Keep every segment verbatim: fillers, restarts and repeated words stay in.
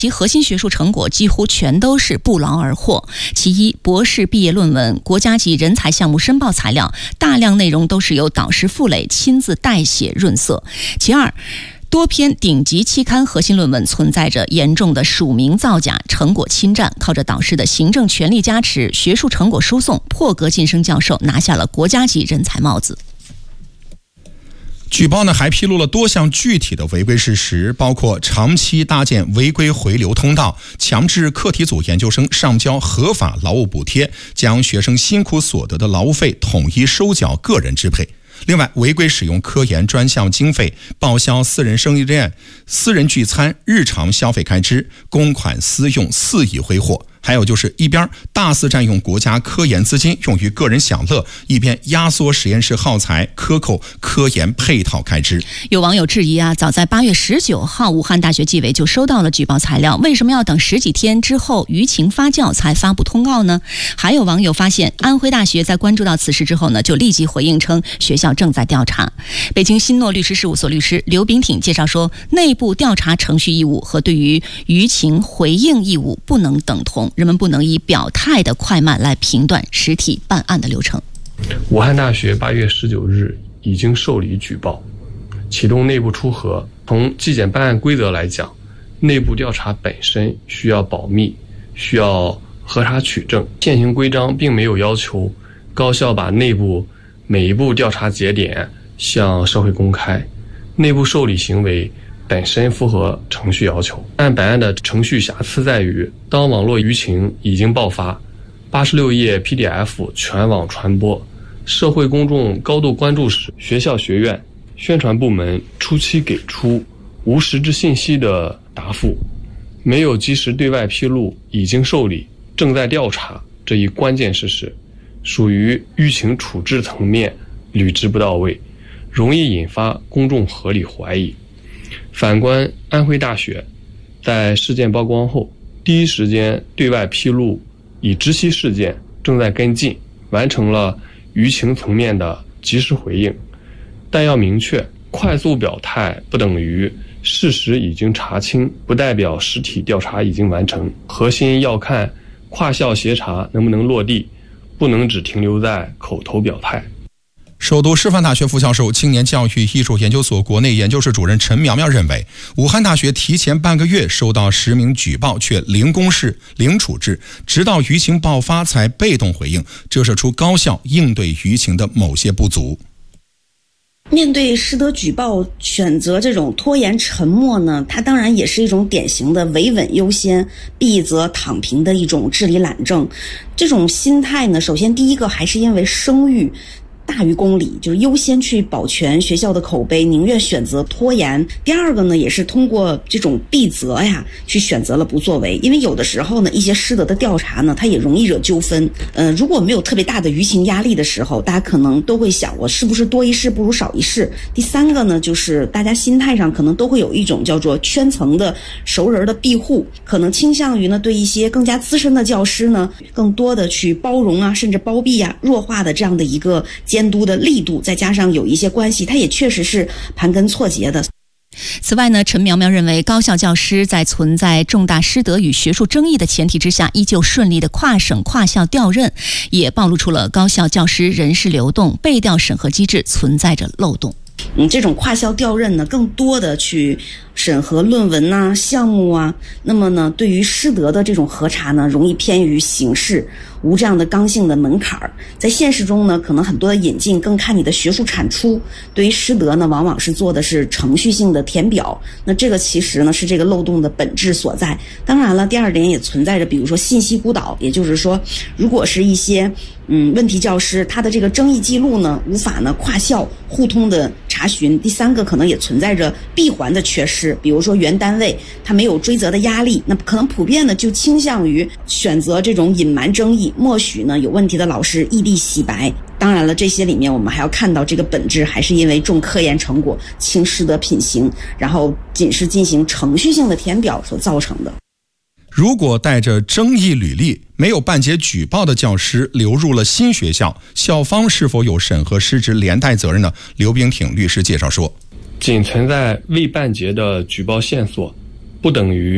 其核心学术成果几乎全都是不劳而获。其一，博士毕业论文、国家级人才项目申报材料，大量内容都是由导师傅磊亲自代写润色。其二，多篇顶级期刊核心论文存在着严重的署名造假、成果侵占，靠着导师的行政权力加持、学术成果输送，破格晋升教授，拿下了国家级人才帽子。 举报呢还披露了多项具体的违规事实，包括长期搭建违规回流通道，强制课题组研究生上交合法劳务补贴，将学生辛苦所得的劳务费统一收缴个人支配。另外，违规使用科研专项经费报销私人生日宴、私人聚餐、日常消费开支，公款私用肆意挥霍。还有就是一边大肆占用国家科研资金用于个人享乐，一边压缩实验室耗材，克扣科研配套开支。 有网友质疑啊，早在八月十九号，武汉大学纪委就收到了举报材料，为什么要等十几天之后舆情发酵才发布通告呢？还有网友发现，安徽大学在关注到此事之后呢，就立即回应称学校正在调查。北京新诺律师事务所律师刘炳挺介绍说，内部调查程序义务和对于舆情回应义务不能等同。人们不能以表态的快慢来评断实体办案的流程。 武汉大学八月十九日已经受理举报，启动内部出核。从纪检办案规则来讲，内部调查本身需要保密，需要核查取证。现行规章并没有要求高校把内部每一步调查节点向社会公开，内部受理行为本身符合程序要求。但本案的程序瑕疵在于，当网络舆情已经爆发，八十六页 P D F 全网传播，社会公众高度关注时，学校学院宣传部门初期给出无实质信息的答复，没有及时对外披露已经受理、正在调查这一关键事实，属于舆情处置层面履职不到位，容易引发公众合理怀疑。反观安徽大学，在事件曝光后，第一时间对外披露已知悉事件，正在跟进，完成了舆情层面的及时回应。但要明确，快速表态不等于事实已经查清，不代表实体调查已经完成。核心要看跨校协查能不能落地，不能只停留在口头表态。 首都师范大学副教授、青年教育艺术研究所国内研究室主任陈苗苗认为，武汉大学提前半个月收到实名举报，却零公示、零处置，直到舆情爆发才被动回应，折射出高校应对舆情的某些不足。 面对师德举报，选择这种拖延沉默呢，它当然也是一种典型的维稳优先、避则躺平的一种治理懒政。这种心态呢，首先第一个还是因为声誉大于公理，就是优先去保全学校的口碑，宁愿选择拖延。第二个呢，也是通过这种避责呀，去选择了不作为。因为有的时候呢，一些师德的调查呢，它也容易惹纠纷。呃，如果没有特别大的舆情压力的时候，大家可能都会想，我是不是多一事不如少一事。第三个呢，就是大家心态上可能都会有一种叫做圈层的熟人的庇护，可能倾向于呢，对一些更加资深的教师呢，更多的去包容啊，甚至包庇啊，弱化的这样的一个监督的力度，再加上有一些关系，它也确实是盘根错节的。 此外呢，陈苗苗认为，高校教师在存在重大师德与学术争议的前提之下，依旧顺利的跨省跨校调任，也暴露出了高校教师人事流动、被调审核机制存在着漏洞。 嗯，这种跨校调任呢，更多的去审核论文呐、啊、项目啊，那么呢，对于师德的这种核查呢，容易偏于形式，无这样的刚性的门槛儿。在现实中呢，可能很多的引进更看你的学术产出，对于师德呢，往往是做的是程序性的填表。那这个其实呢，是这个漏洞的本质所在。当然了，第二点也存在着，比如说信息孤岛，也就是说，如果是一些嗯问题教师，他的这个争议记录呢，无法呢跨校互通的查询。第三个可能也存在着闭环的缺失，比如说原单位它没有追责的压力，那可能普遍呢就倾向于选择这种隐瞒争议，默许呢有问题的老师异地洗白。当然了，这些里面我们还要看到这个本质还是因为重科研成果、轻师德品行，然后仅是进行程序性的填表所造成的。 如果带着争议履历没有办结举报的教师流入了新学校，校方是否有审核失职连带责任呢？刘炳挺律师介绍说， 仅存在未办结的举报线索，不等于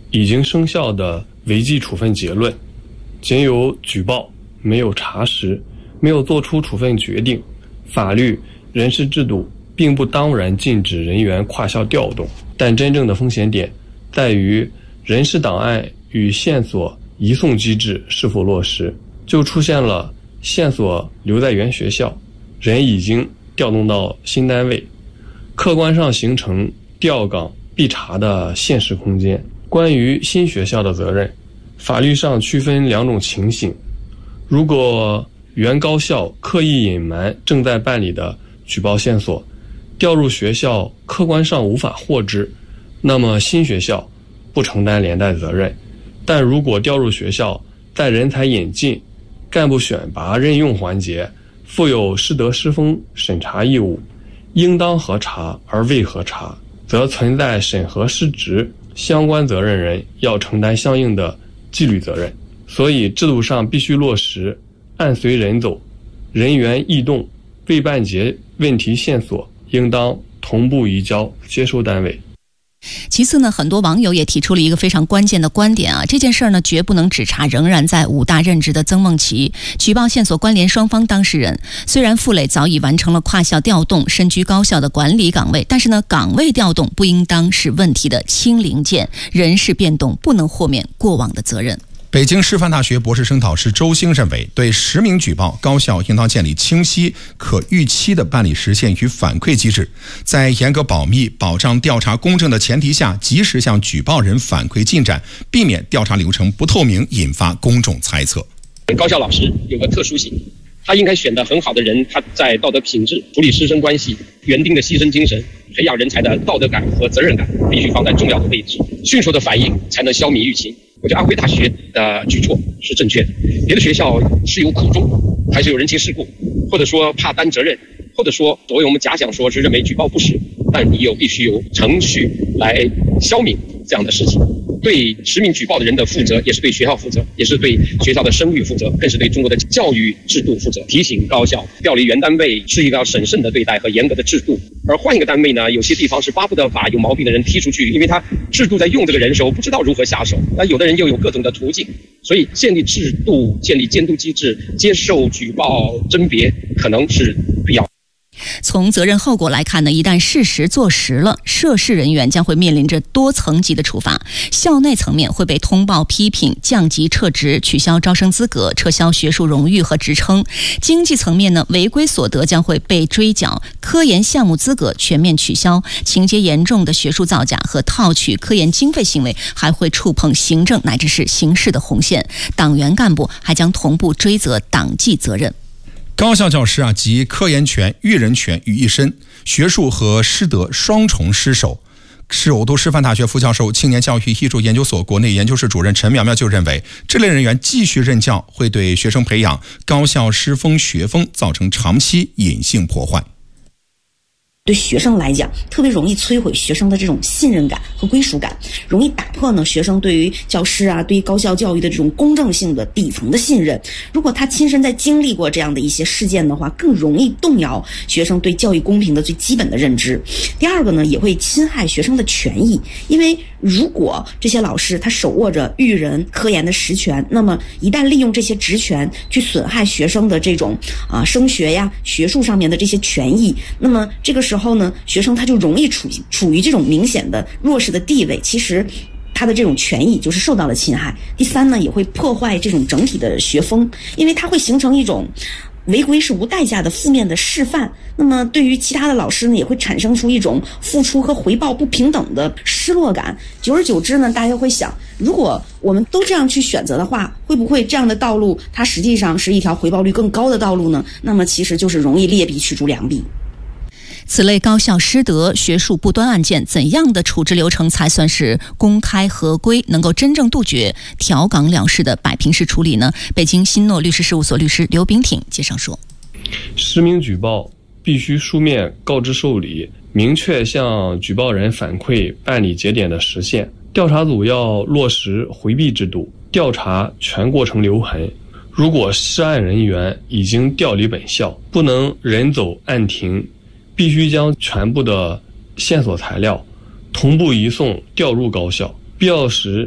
已经生效的违纪处分结论，仅有举报，没有查实，没有作出处分决定，法律、人事制度并不当然禁止人员跨校调动，但真正的风险点在于人事档案与线索移送机制是否落实，就出现了线索留在原学校，人已经调动到新单位，客观上形成调岗必查的现实空间。关于新学校的责任，法律上区分两种情形，如果原高校刻意隐瞒正在办理的举报线索，调入学校客观上无法获知，那么新学校不承担连带责任。但如果调入学校在人才引进、干部选拔任用环节负有师德师风审查义务，应当核查而未核查，则存在审核失职，相关责任人要承担相应的纪律责任。所以制度上必须落实按随人走，人员异动、未办结问题线索应当同步移交接收单位。 其次呢，很多网友也提出了一个非常关键的观点啊，这件事儿呢绝不能只查仍然在武大任职的曾梦琪，举报线索关联双方当事人。虽然傅磊早已完成了跨校调动，身居高校的管理岗位，但是呢，岗位调动不应当是问题的轻零件，人事变动不能豁免过往的责任。 北京师范大学博士生导师周兴认为，对实名举报，高校应当建立清晰、可预期的办理实现与反馈机制，在严格保密、保障调查公正的前提下，及时向举报人反馈进展，避免调查流程不透明，引发公众猜测。 高校老师有个特殊性，他应该选的很好的人，他在道德品质、处理师生关系、园丁的牺牲精神、培养人才的道德感和责任感必须放在重要的位置，迅速的反应才能消弭舆情。我觉得安徽大学的举措是正确的，别的学校是有苦衷，还是有人情世故，或者说怕担责任，或者说所谓我们假想说是认为举报不实，但你又必须有程序来消弭这样的事情。对实名举报的人的负责，也是对学校负责，也是对学校的声誉负责，更是对中国的教育制度负责。提醒高校调离原单位是一个要审慎的对待和严格的制度，而换一个单位呢，有些地方是巴不得把有毛病的人踢出去，因为他制度在用这个人时候不知道如何下手，那有的人又有各种的途径，所以建立制度、建立监督机制，接受举报甄别可能是必要。 从责任后果来看呢，一旦事实坐实了，涉事人员将会面临着多层级的处罚。校内层面会被通报批评、降级撤职、取消招生资格、撤销学术荣誉和职称；经济层面呢，违规所得将会被追缴，科研项目资格全面取消，情节严重的学术造假和套取科研经费行为还会触碰行政乃至是刑事的红线。党员干部还将同步追责党纪责任。 高校教师啊，集科研权、育人权于一身，学术和师德双重失守。首都师范大学副教授、青年教育艺术研究所国内研究室主任陈苗苗就认为，这类人员继续任教，会对学生培养高校师风学风造成长期隐性破坏。 对学生来讲，特别容易摧毁学生的这种信任感和归属感，容易打破呢学生对于教师啊、对于高校教育的这种公正性的底层的信任。如果他亲身在经历过这样的一些事件的话，更容易动摇学生对教育公平的最基本的认知。第二个呢，也会侵害学生的权益，因为如果这些老师他手握着育人、科研的实权，那么一旦利用这些职权去损害学生的这种啊升学呀、学术上面的这些权益，那么这个时候。然后呢，学生他就容易处处于这种明显的弱势的地位，其实他的这种权益就是受到了侵害。第三呢，也会破坏这种整体的学风，因为它会形成一种违规是无代价的负面的示范。那么对于其他的老师呢，也会产生出一种付出和回报不平等的失落感。久而久之呢，大家会想，如果我们都这样去选择的话，会不会这样的道路它实际上是一条回报率更高的道路呢？那么其实就是容易劣币驱逐良币。 此类高校师德、学术不端案件，怎样的处置流程才算是公开合规，能够真正杜绝调岗了事的摆平式处理呢？北京新诺律师事务所律师刘炳挺介绍说， 实名举报必须书面告知受理，明确向举报人反馈办理节点的实现。调查组要落实回避制度，调查全过程留痕。如果涉案人员已经调离本校，不能人走案停，必须将全部的线索材料同步移送调入高校，必要时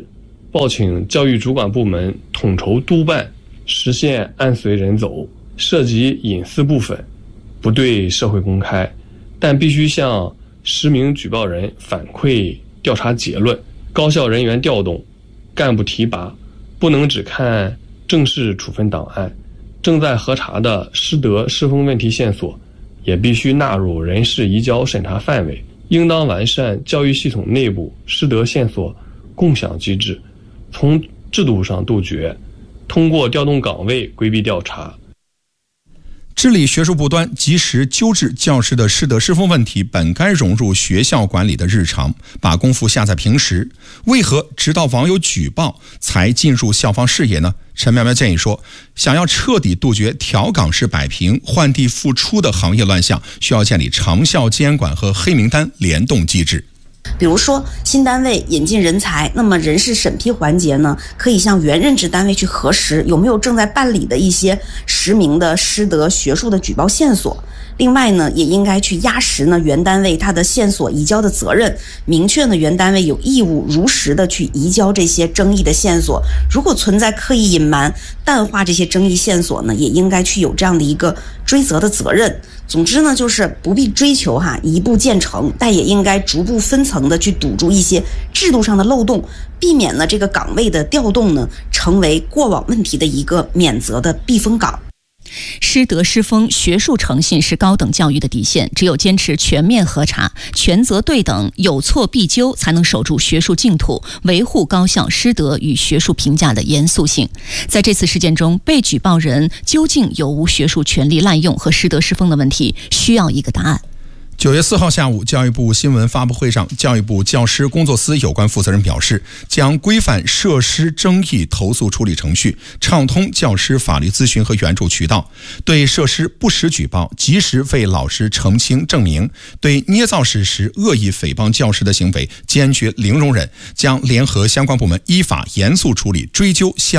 报请教育主管部门统筹督办，实现按随人走。涉及隐私部分，不对社会公开，但必须向实名举报人反馈调查结论。高校人员调动、干部提拔，不能只看正式处分档案，正在核查的师德师风问题线索，也必须纳入人事移交审查范围。应当完善教育系统内部师德线索共享机制，从制度上杜绝通过调动岗位规避调查。 治理学术不端，及时纠治教师的师德师风问题，本该融入学校管理的日常，把功夫下在平时。为何直到网友举报才进入校方视野呢？陈苗苗建议说，想要彻底杜绝调岗式摆平、换地复出的行业乱象，需要建立长效监管和黑名单联动机制。 比如说新单位引进人才，那么人事审批环节呢，可以向原任职单位去核实有没有正在办理的一些实名的师德学术的举报线索。另外呢，也应该去压实呢原单位它的线索移交的责任，明确呢原单位有义务如实的去移交这些争议的线索。如果存在刻意隐瞒、淡化这些争议线索呢，也应该去有这样的一个追责的责任。总之呢，就是不必追求哈一步建成，但也应该逐步分层的去堵住一些制度上的漏洞，避免呢这个岗位的调动呢成为过往问题的一个免责的避风港。 师德师风学术诚信是高等教育的底线，只有坚持全面核查、权责对等、有错必究，才能守住学术净土，维护高校师德与学术评价的严肃性。在这次事件中，被举报人究竟有无学术权力滥用和师德师风的问题，需要一个答案。 九月四号下午，教育部新闻发布会上，教育部教师工作司有关负责人表示，将规范设施争议投诉处理程序，畅通教师法律咨询和援助渠道，对设施不实举报及时为老师澄清证明，对捏造事实、恶意诽谤教师的行为坚决零容忍，将联合相关部门依法严肃处理，追究相